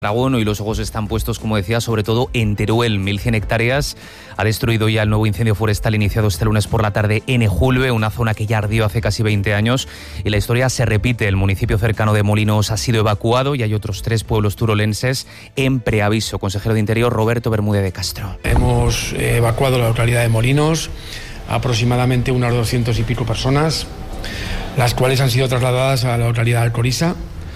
Aragón, y los ojos están puestos, como decía, sobre todo en Teruel. 1.100 hectáreas ha destruido ya el nuevo incendio forestal iniciado este lunes por la tarde en Ejulbe, una zona que ya ardió hace casi 20 años. Y la historia se repite. El municipio cercano de Molinos ha sido evacuado y hay otros 3 pueblos turolenses en preaviso. Consejero de Interior, Roberto Bermúdez de Castro. Hemos evacuado la localidad de Molinos, aproximadamente unas 200 y pico personas, las cuales han sido trasladadas a la localidad de Alcoriza.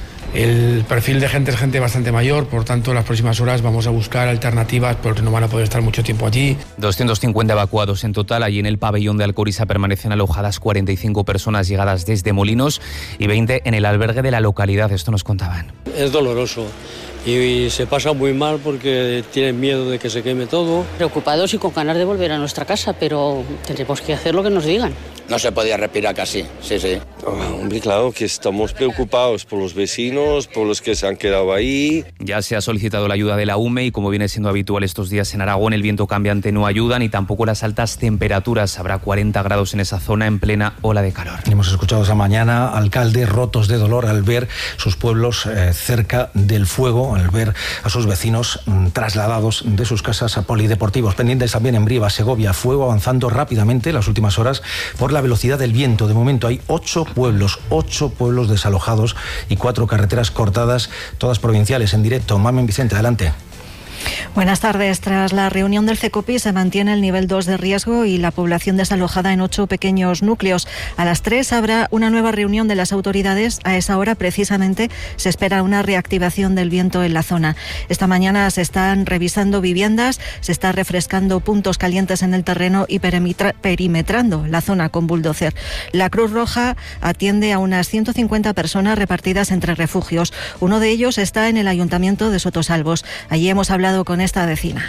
El perfil de gente es gente bastante mayor, por tanto, en las próximas horas vamos a buscar alternativas porque no van a poder estar mucho tiempo allí. 250 evacuados en total. Allí en el pabellón de Alcoriza permanecen alojadas 45 personas llegadas desde Molinos y 20 en el albergue de la localidad. Esto nos contaban. Es doloroso y se pasa muy mal porque tienen miedo de que se queme todo. Preocupados y con ganas de volver a nuestra casa, pero tenemos que hacer lo que nos digan. No se podía respirar casi, sí. Hombre, claro que estamos preocupados por los vecinos, por los que se han quedado ahí. Ya se ha solicitado la ayuda de la UME y, como viene siendo habitual estos días en Aragón, el viento cambiante no ayuda ni tampoco las altas temperaturas. Habrá 40 grados en esa zona en plena ola de calor. Hemos escuchado esta mañana alcaldes rotos de dolor al ver sus pueblos cerca del fuego, al ver a sus vecinos trasladados de sus casas a polideportivos. Pendientes también en Brieva, Segovia, fuego avanzando rápidamente en las últimas horas por la velocidad del viento. De momento hay 8 pueblos desalojados y 4 carreteras cortadas, todas provinciales. En directo, Mamen Vicente, adelante. Buenas tardes. Tras la reunión del CECOPI se mantiene el nivel 2 de riesgo y la población desalojada en 8 pequeños núcleos. A las 3 habrá una nueva reunión de las autoridades. A esa hora, precisamente, se espera una reactivación del viento en la zona. Esta mañana se están revisando viviendas, se está refrescando puntos calientes en el terreno y perimetrando la zona con bulldozer. La Cruz Roja atiende a unas 150 personas repartidas entre refugios. Uno de ellos está en el Ayuntamiento de Sotosalvos. Allí hemos hablado con esta vecina.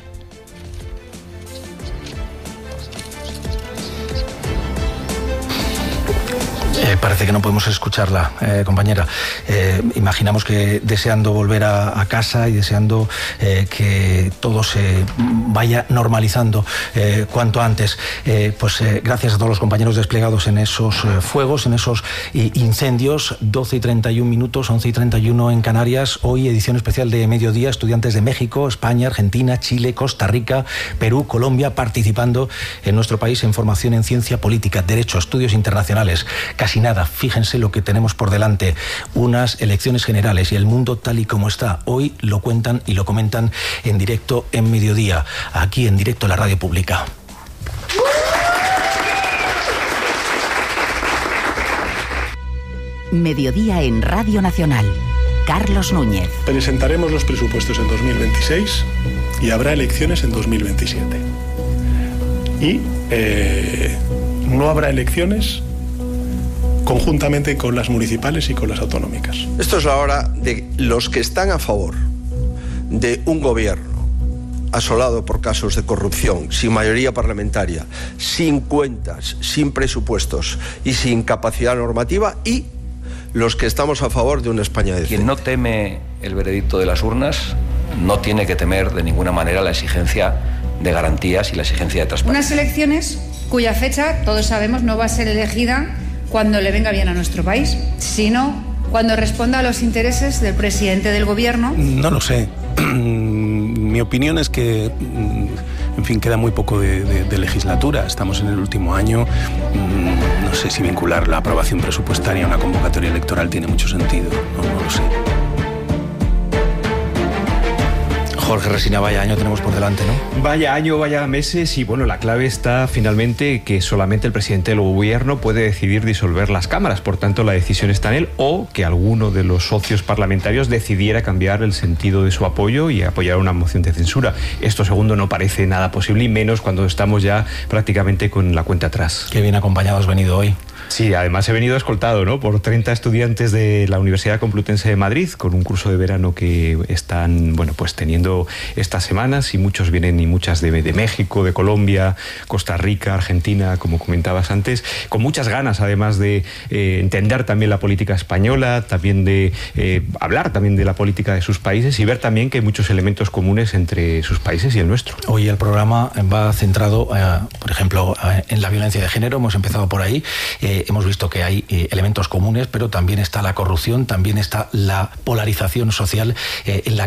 Parece que no podemos escucharla, compañera. Imaginamos que deseando volver a casa y deseando que todo se vaya normalizando cuanto antes. Gracias a todos los compañeros desplegados en esos fuegos, en esos incendios. 12:31, 11:31 en Canarias. Hoy edición especial de Mediodía. Estudiantes de México, España, Argentina, Chile, Costa Rica, Perú, Colombia, participando en nuestro país en formación en ciencia política, derecho, estudios internacionales. Casi nada, fíjense lo que tenemos por delante, unas elecciones generales y el mundo tal y como está. Hoy lo cuentan y lo comentan en directo en Mediodía, aquí en directo en la radio pública. Mediodía en Radio Nacional. Carlos Núñez. Presentaremos los presupuestos en 2026 y habrá elecciones en 2027. Y no habrá elecciones conjuntamente con las municipales y con las autonómicas. Esto es la hora de los que están a favor de un gobierno asolado por casos de corrupción, sin mayoría parlamentaria, sin cuentas, sin presupuestos y sin capacidad normativa, y los que estamos a favor de una España decente. Quien no teme el veredicto de las urnas no tiene que temer de ninguna manera la exigencia de garantías y la exigencia de transparencia. Unas elecciones cuya fecha, todos sabemos, no va a ser elegida cuando le venga bien a nuestro país, sino cuando responda a los intereses del presidente del gobierno. No lo sé. Mi opinión es que, en fin, queda muy poco de legislatura. Estamos en el último año. No sé si vincular la aprobación presupuestaria a una convocatoria electoral tiene mucho sentido. No lo sé. Jorge Resina, vaya año tenemos por delante, ¿no? Vaya año, vaya meses, y bueno, la clave está finalmente que solamente el presidente del gobierno puede decidir disolver las cámaras, por tanto la decisión está en él, o que alguno de los socios parlamentarios decidiera cambiar el sentido de su apoyo y apoyar una moción de censura. Esto segundo no parece nada posible, y menos cuando estamos ya prácticamente con la cuenta atrás. Qué bien acompañado has venido hoy. Sí, además he venido escoltado, ¿no?, por 30 estudiantes de la Universidad Complutense de Madrid, con un curso de verano que están, pues teniendo estas semanas, y muchos vienen, y muchas de México, de Colombia, Costa Rica, Argentina, como comentabas antes, con muchas ganas además de entender también la política española, también de hablar también de la política de sus países y ver también que hay muchos elementos comunes entre sus países y el nuestro. Hoy el programa va centrado, por ejemplo, en la violencia de género. Hemos empezado por ahí. Hemos visto que hay elementos comunes, pero también está la corrupción, también está la polarización social en la